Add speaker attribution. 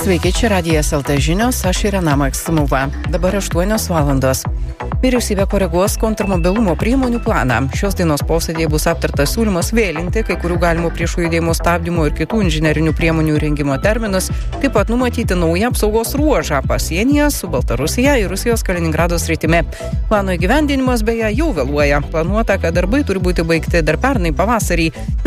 Speaker 1: Sveiki, čia Radijas LT žinios, aš Irena Maksimova. Dabar 8 valandos. Vyriausybė koreguos kontrmobilumo priemonių planą. Šios dienos posėdėje bus aptartas siūlymas vėlinti kai kurių galimų priešų judėjimo stabdymo ir kitų inžinerinių priemonių rengimo terminus, taip pat numatyti naują apsaugos ruožą pasienyje su Baltarusija ir Rusijos Kaliningrado sritimi. Plano įgyvendinimas beje jau vėluoja. Planuota, kad darbai turi būti baigti dar pernai pavasarį.